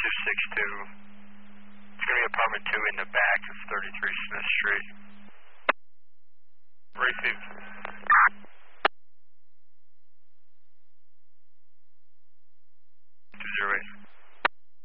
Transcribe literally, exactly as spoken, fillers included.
two six two. It's going to be apartment two in the back of thirty-three Smith Street. Received.